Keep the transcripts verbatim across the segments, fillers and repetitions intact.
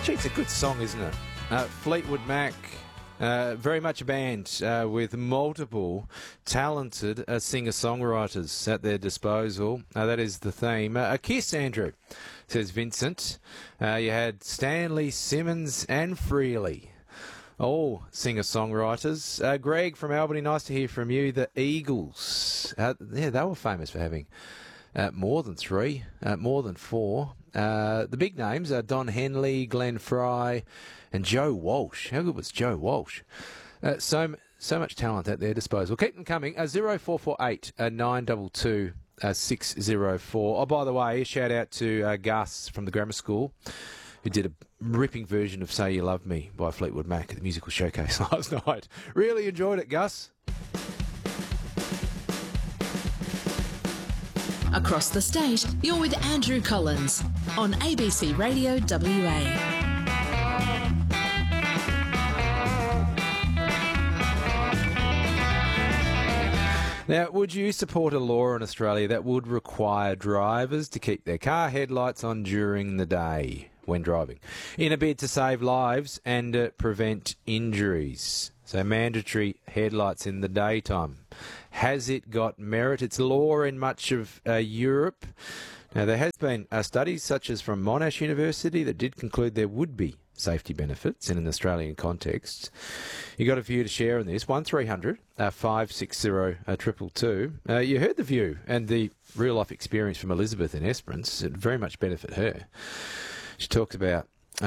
Actually, it's a good song, isn't it? Uh, Fleetwood Mac, uh, very much a band uh, with multiple talented uh, singer-songwriters at their disposal. Uh, that is the theme. Uh, a kiss, Andrew, says Vincent. Uh, you had Stanley, Simmons and Freely. All singer-songwriters. Uh, Greg from Albany, nice to hear from you. The Eagles. Uh, yeah, they were famous for having uh, more than three, uh, more than four. Uh, the big names are Don Henley, Glenn Fry, and Joe Walsh. How good was Joe Walsh? Uh, so so much talent at their disposal. Keep them coming. Uh, zero four four eight nine two two six zero four. Oh, by the way, a shout out to uh, Gus from the grammar school, who did a ripping version of Say You Love Me by Fleetwood Mac at the musical showcase last night. Really enjoyed it, Gus. Across the state, you're with Andrew Collins on A B C Radio W A. Now, would you support a law in Australia that would require drivers to keep their car headlights on during the day when driving, in a bid to save lives and uh, prevent injuries? So mandatory headlights in the daytime. Has it got merit? It's law in much of uh, Europe. Now, there has been uh, studies such as from Monash University that did conclude there would be safety benefits in an Australian context. You got a view to share on this. one three hundred five six zero two two two. Uh, you heard the view and the real-life experience from Elizabeth in Esperance. It very much benefit her. She talks about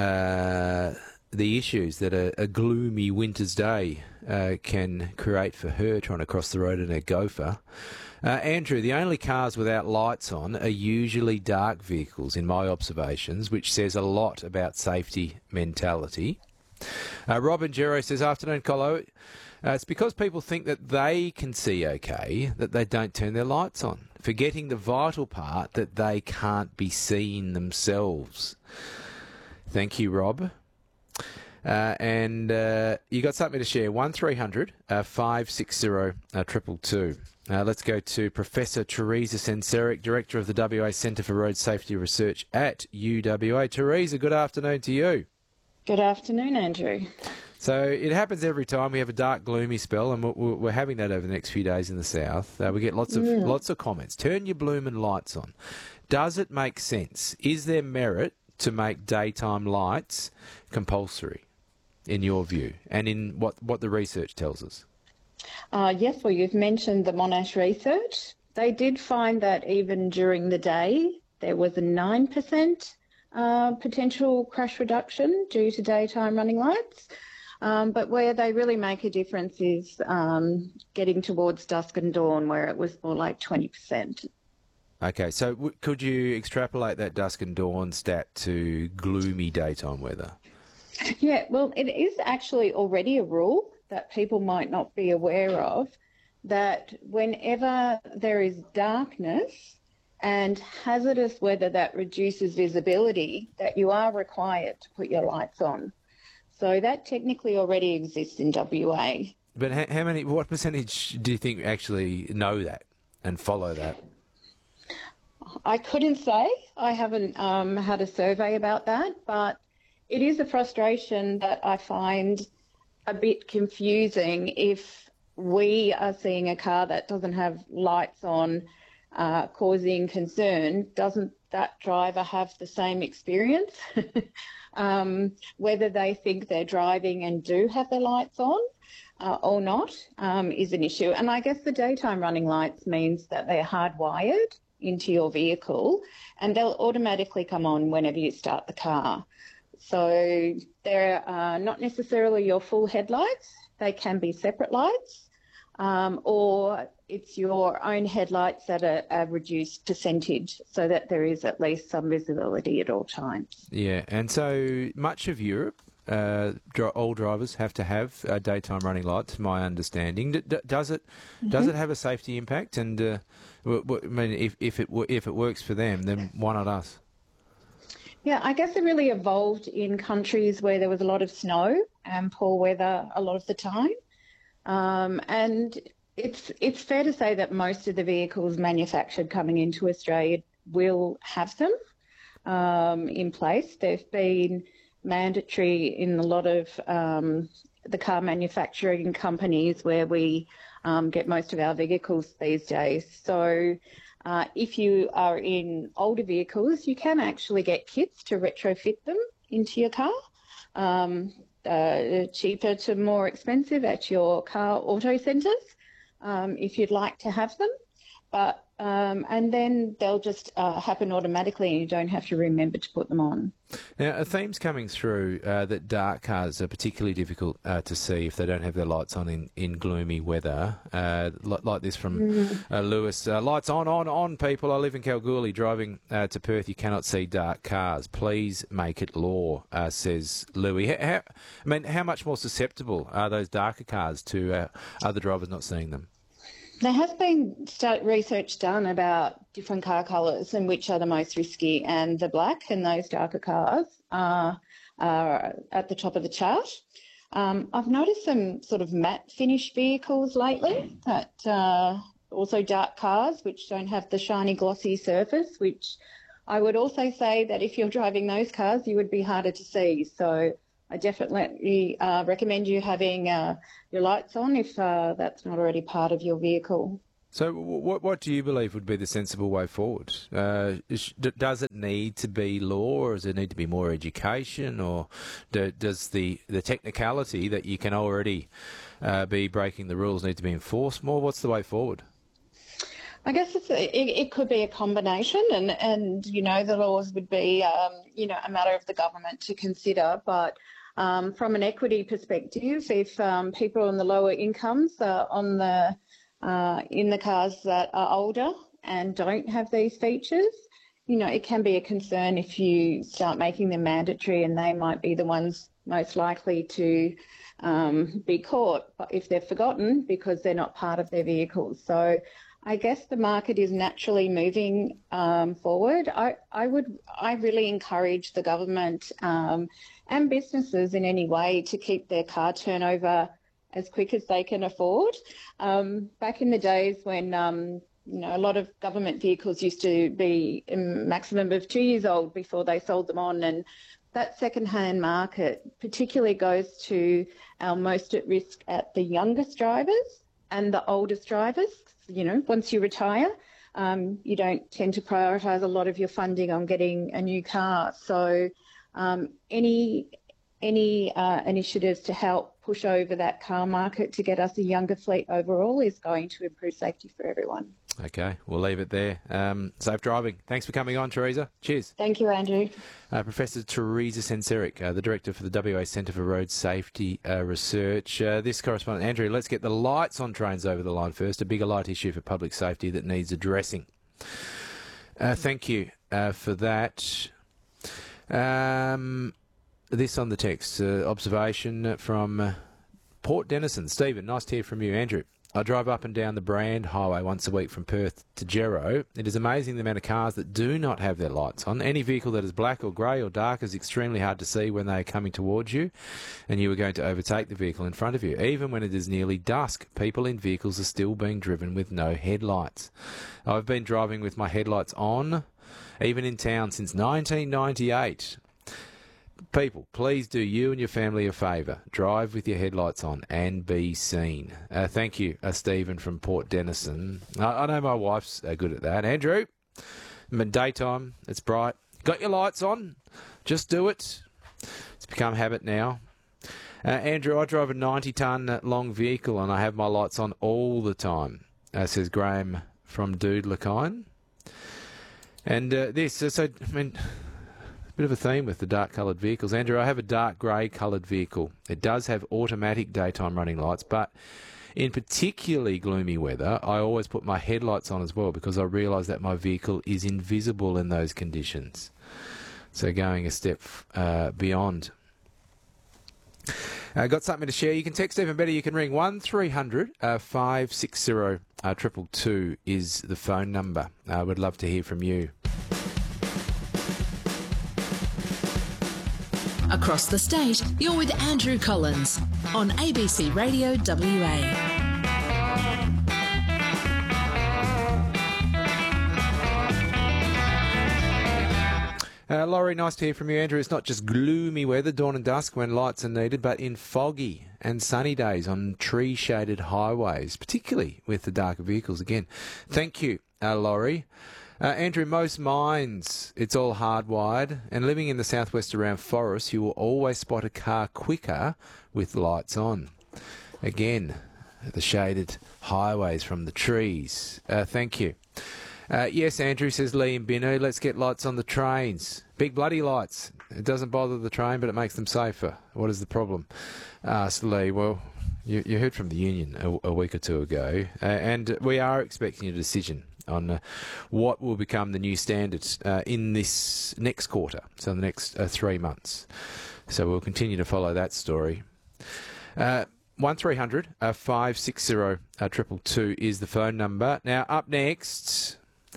uh, the issues that a, a gloomy winter's day uh, can create for her trying to cross the road in her Gopher. Uh, Andrew, the only cars without lights on are usually dark vehicles, in my observations, which says a lot about safety mentality. Uh, Robin Gero says, afternoon, Colo. Uh, it's because people think that they can see okay that they don't turn their lights on, forgetting the vital part that they can't be seen themselves. Thank you, Rob. Uh, and uh, you got something to share. one three hundred five six zero two two two. Uh, let's go to Professor Teresa Senseric, Director of the W A Centre for Road Safety Research at U W A. Teresa, good afternoon to you. Good afternoon, Andrew. So it happens every time we have a dark, gloomy spell, and we're, we're having that over the next few days in the south. Uh, we get lots of mm. lots of comments. Turn your blooming lights on. Does it make sense? Is there merit to make daytime lights compulsory, in your view, and in what, what the research tells us? Uh, yes, well, you've mentioned the Monash research. They did find that even during the day, there was a nine percent uh, potential crash reduction due to daytime running lights. Um, but where they really make a difference is um, getting towards dusk and dawn, where it was more like twenty percent. Okay, so w- could you extrapolate that dusk and dawn stat to gloomy daytime weather? Yeah, well, it is actually already a rule that people might not be aware of, that whenever there is darkness and hazardous weather that reduces visibility, that you are required to put your lights on. So that technically already exists in W A. But how, how many, what percentage do you think actually know that and follow that? I couldn't say. I haven't um, had a survey about that, but it is a frustration that I find a bit confusing if we are seeing a car that doesn't have lights on uh, causing concern. Doesn't that driver have the same experience? um, whether they think they're driving and do have their lights on uh, or not um, is an issue. And I guess the daytime running lights means that they're hardwired into your vehicle and they'll automatically come on whenever you start the car. So they're uh, not necessarily your full headlights. They can be separate lights, um, or it's your own headlights at a, a reduced percentage so that there is at least some visibility at all times. Yeah, and so much of Europe, uh, dri- all drivers have to have uh, daytime running lights, my understanding. D- d- does it mm-hmm. does it have a safety impact? And uh, w- w- I mean, if, if, it w- if it works for them, then why not us? Yeah, I guess it really evolved in countries where there was a lot of snow and poor weather a lot of the time. Um, and it's it's fair to say that most of the vehicles manufactured coming into Australia will have them um, in place. There have been mandatory in a lot of um, the car manufacturing companies where we um, get most of our vehicles these days. So uh, if you are in older vehicles, you can actually get kits to retrofit them into your car. Um, uh, cheaper to more expensive at your car auto centres um, if you'd like to have them. But um, and then they'll just uh, happen automatically and you don't have to remember to put them on. Now, a theme's coming through uh, that dark cars are particularly difficult uh, to see if they don't have their lights on in, in gloomy weather. Uh, like, like this from mm. uh, Lewis. Uh, lights on, on, on, people. I live in Kalgoorlie. Driving uh, to Perth, you cannot see dark cars. Please make it law, uh, says Louis. How, how, I mean, how much more susceptible are those darker cars to uh, other drivers not seeing them? There has been start research done about different car colours and which are the most risky, and the black and those darker cars are, are at the top of the chart. Um, I've noticed some sort of matte finish vehicles lately, that uh, also dark cars which don't have the shiny glossy surface, which I would also say that if you're driving those cars you would be harder to see. So I definitely uh, recommend you having uh, your lights on if uh, that's not already part of your vehicle. So what what do you believe would be the sensible way forward? Uh, is, does it need to be law, or does there need to be more education, or do, does the, the technicality that you can already uh, be breaking the rules need to be enforced more? What's the way forward? I guess it's a, it, it could be a combination, and, and you know, the laws would be, um, you know, a matter of the government to consider. But um, from an equity perspective, if um, people on the lower incomes are on the uh, in the cars that are older and don't have these features, you know, it can be a concern if you start making them mandatory, and they might be the ones most likely to um, be caught if they're forgotten because they're not part of their vehicles. So I guess the market is naturally moving um, forward. I, I would, I really encourage the government um, and businesses in any way to keep their car turnover as quick as they can afford. Um, back in the days when, um, you know, a lot of government vehicles used to be a maximum of two years old before they sold them on, and that second-hand market particularly goes to our most at risk at the youngest drivers and the oldest drivers. You know, once you retire, um, you don't tend to prioritise a lot of your funding on getting a new car. So um, any any uh, initiatives to help push over that car market to get us a younger fleet overall is going to improve safety for everyone. Okay, we'll leave it there. Um, safe driving. Thanks for coming on, Teresa. Cheers. Thank you, Andrew. Uh, Professor Teresa Senseric, uh, the Director for the W A Centre for Road Safety uh, Research. Uh, this correspondent, Andrew, let's get the lights on trains over the line first, a bigger light issue for public safety that needs addressing. Uh, thank you uh, for that. Um, this on the text, uh, observation from uh, Port Denison. Stephen, nice to hear from you. Andrew, I drive up and down the Brand Highway once a week from Perth to Gero. It is amazing the amount of cars that do not have their lights on. Any vehicle that is black or grey or dark is extremely hard to see when they are coming towards you and you are going to overtake the vehicle in front of you. Even when it is nearly dusk, people in vehicles are still being driven with no headlights. I've been driving with my headlights on, even in town, since nineteen ninety-eight. People, please do you and your family a favour. Drive with your headlights on and be seen. Uh, thank you, uh, Stephen from Port Denison. I, I know my wife's uh, good at that. Andrew, I mean, daytime, it's bright. Got your lights on? Just do it. It's become habit now. Uh, Andrew, I drive a ninety tonne long vehicle and I have my lights on all the time, uh, says Graham from Dude Lakine. And uh, this, uh, so, I mean... bit of a theme with the dark-coloured vehicles. Andrew, I have a dark grey-coloured vehicle. It does have automatic daytime running lights, but in particularly gloomy weather, I always put my headlights on as well because I realise that my vehicle is invisible in those conditions. So going a step uh, beyond. Uh, got something to share? You can text even better. You can ring one three hundred five six zero two two two is the phone number. I uh, would love to hear from you. Across the state, you're with Andrew Collins on A B C Radio W A. Uh, Laurie, nice to hear from you, Andrew. It's not just gloomy weather, dawn and dusk when lights are needed, but in foggy and sunny days on tree-shaded highways, particularly with the darker vehicles again. Thank you, uh, Laurie. Uh, Andrew, most mines, it's all hardwired, and living in the southwest around forests, you will always spot a car quicker with lights on. Again, the shaded highways from the trees. Uh, thank you. Uh, yes, Andrew, says Lee and Binu, let's get lights on the trains. Big bloody lights. It doesn't bother the train, but it makes them safer. What is the problem? Asked Lee. Well, you, you heard from the union a, a week or two ago, uh, and we are expecting a decision on uh, what will become the new standards uh, in this next quarter, so the next uh, three months. So we'll continue to follow that story. Uh, one three hundred five six zero two two is the phone number. Now, up next,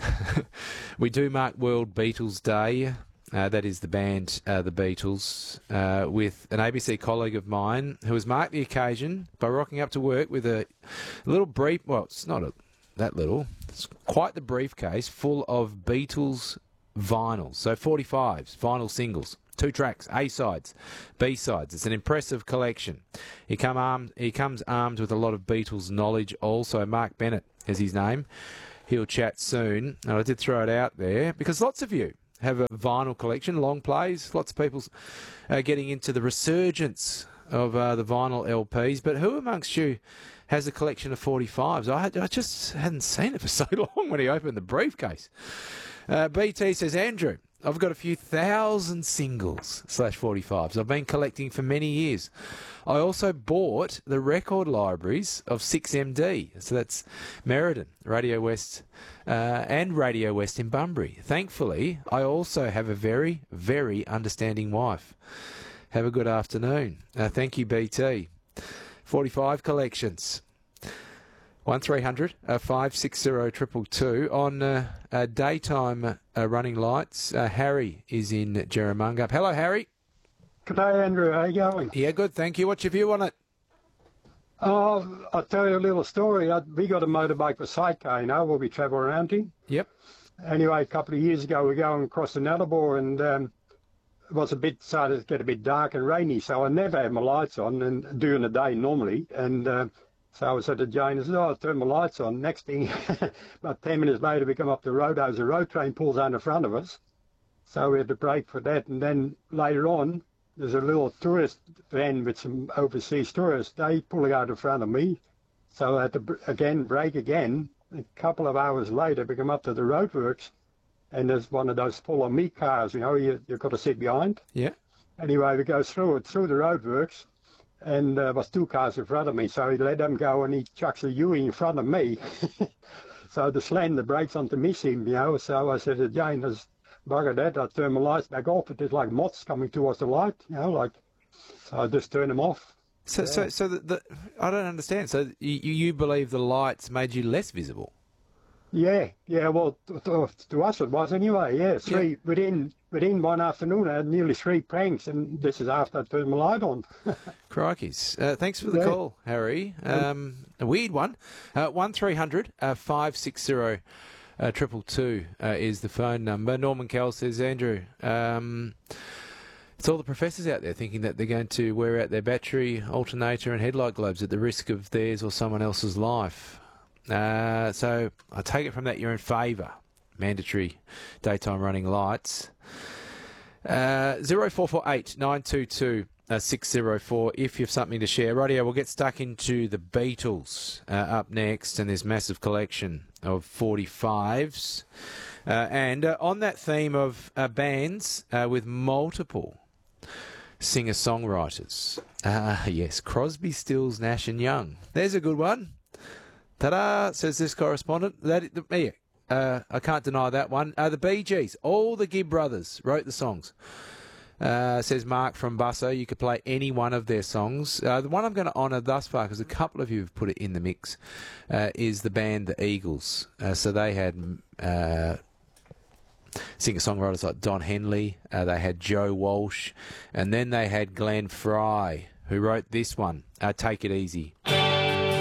we do mark World Beatles Day. Uh, that is the band, uh, the Beatles, uh, with an A B C colleague of mine who has marked the occasion by rocking up to work with a little brief, well, it's not a, that little, it's quite the briefcase full of Beatles vinyls, so forty-fives, vinyl singles. Two tracks, A-sides, B-sides. It's an impressive collection. He come armed, he comes armed with a lot of Beatles knowledge also. Mark Bennett is his name. He'll chat soon. And I did throw it out there because lots of you have a vinyl collection, long plays. Lots of people are getting into the resurgence of uh, the vinyl L Ps. But who amongst you has a collection of forty-fives? I, I just hadn't seen it for so long when he opened the briefcase. Uh, B T says, Andrew, I've got a few thousand singles slash forty-fives I've been collecting for many years. I also bought the record libraries of six M D. So that's Merredin, Radio West, uh, and Radio West in Bunbury. Thankfully, I also have a very, very understanding wife. Have a good afternoon. Uh, thank you, B T. forty-five collections. one three hundred five six zero two two two. On uh, uh, daytime uh, running lights, uh, Harry is in Jerramungup. Hello, Harry. Good day, Andrew. How you going? Yeah, good, thank you. What's your view on it? Oh, I'll tell you a little story. I, we got a motorbike for sidecar, you know, where we travel around in. Yep. Anyway, a couple of years ago, we were going across the Nullarbor, and um, it was a bit, started to get a bit dark and rainy, so I never had my lights on, and during the day normally, and uh, so I was at the Jane, I said, oh, I'll turn my lights on. Next thing, about ten minutes later, we come up the road, there was a road train pulls out in front of us, so we had to brake for that, and then later on, there's a little tourist van with some overseas tourists. They pulling out in front of me. So I had to, again, brake again. A couple of hours later, we come up to the roadworks, and there's one of those follow-me cars, you know, you, you've got to sit behind. Yeah. Anyway, we go through it, through the roadworks, and there uh, was two cars in front of me. So he let them go, and he chucks a U in front of me. So the slammed the brakes onto miss him, you know. So I said to Jane, there's bugger that, I turned my lights back off. It is like moths coming towards the light, you know, like, so I just turned them off. So, yeah. so, so the, the I don't understand. So you, you believe the lights made you less visible? Yeah, yeah. Well, to, to, to us it was anyway. Yeah, three yeah. within within one afternoon, I had nearly three pranks, and this is after I turned my light on. Crikeys! Uh, thanks for the yeah. call, Harry. Um, a weird one. Uh, one three hundred five six zero. Uh, triple two uh, is the phone number. Norman Kell says, Andrew, um, it's all the professors out there thinking that they're going to wear out their battery, alternator and headlight globes at the risk of theirs or someone else's life. Uh, so I take it from that you're in favour. Mandatory daytime running lights. Uh, zero four four eight nine two two Uh, six zero four if you have something to share. Radio, we'll get stuck into the Beatles uh, up next, and this massive collection of forty-fives. Uh, and uh, on that theme of uh, bands uh, with multiple singer-songwriters. Uh, yes, Crosby, Stills, Nash and Young. There's a good one. Ta-da, says this correspondent. That, yeah, uh, I can't deny that one. Uh, the Bee Gees, all the Gibb brothers wrote the songs. Uh, says Mark from Busso. You could play any one of their songs. Uh, the one I'm going to honour thus far, because a couple of you have put it in the mix, uh, is the band The Eagles. Uh, so they had uh, singer-songwriters like Don Henley. Uh, they had Joe Walsh. And then they had Glenn Fry, who wrote this one, uh, Take It Easy.